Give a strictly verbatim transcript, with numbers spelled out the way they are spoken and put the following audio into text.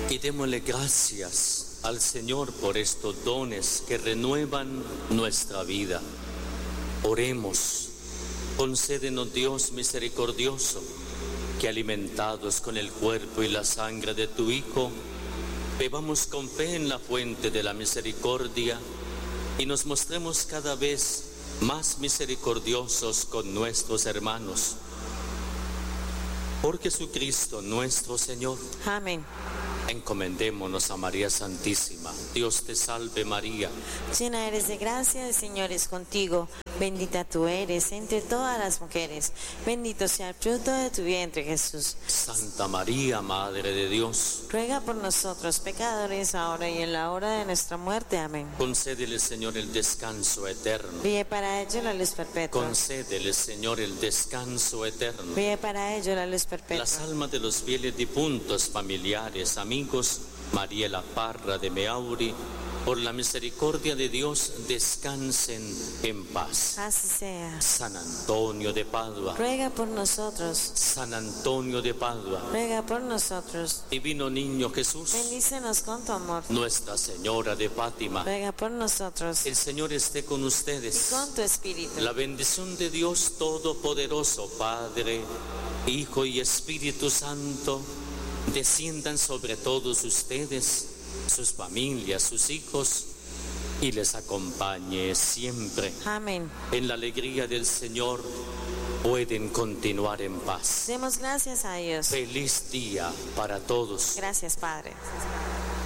Y démosle gracias al Señor por estos dones que renuevan nuestra vida. Oremos. Concédenos, Dios misericordioso, que alimentados con el cuerpo y la sangre de tu Hijo, bebamos con fe en la fuente de la misericordia y nos mostremos cada vez más misericordiosos con nuestros hermanos. Por Jesucristo nuestro Señor. Amén. Encomendémonos a María Santísima. Dios te salve María. Llena eres de gracia, el Señor es contigo. Bendita tú eres entre todas las mujeres. Bendito sea el fruto de tu vientre, Jesús. Santa María, Madre de Dios, ruega por nosotros pecadores, ahora y en la hora de nuestra muerte. Amén. concédele, Señor, el descanso eterno. Pide para ello la luz perpetua. Concédele, Señor, el descanso eterno. Pide para ello la luz perpetua. Las almas de los fieles difuntos, familiares, amigos, Mariela Parra de Meauri, por la misericordia de Dios, descansen en paz. Así sea. San Antonio de Padua, Ruega por nosotros. San Antonio de Padua, Ruega por nosotros. Divino Niño Jesús, Bendícenos con tu amor. Nuestra Señora de Fátima, Ruega por nosotros. el Señor esté con Y ustedes. con tu espíritu. La bendición de Dios Todopoderoso, Padre, Hijo y Espíritu Santo, desciendan sobre todos ustedes, sus familias, sus hijos, y les acompañe siempre. Amén. En la alegría del Señor pueden continuar en paz. Demos gracias a Dios. Feliz día para todos. Gracias, Padre.